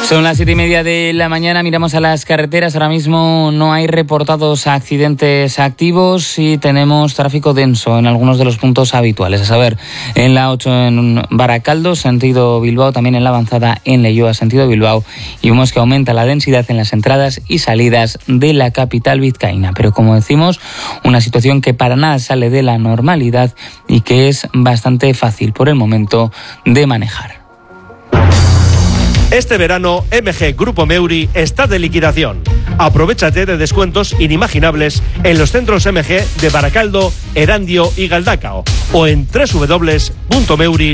Son las 7:30 de la mañana, miramos a las carreteras. Ahora mismo no hay reportados accidentes activos y tenemos tráfico denso en algunos de los puntos habituales. A saber, en la 8 en Baracaldo, sentido Bilbao, también en la avanzada en Leioa, sentido Bilbao. Y vemos que aumenta la densidad en las entradas y salidas de la capital vizcaína. Pero como decimos, una situación que para nada sale de la normalidad y que es bastante fácil por el momento de manejar. Este verano, MG Grupo Meuri está de liquidación. Aprovéchate de descuentos inimaginables en los centros MG de Baracaldo, Erandio y Galdacao o en www.meuri.es.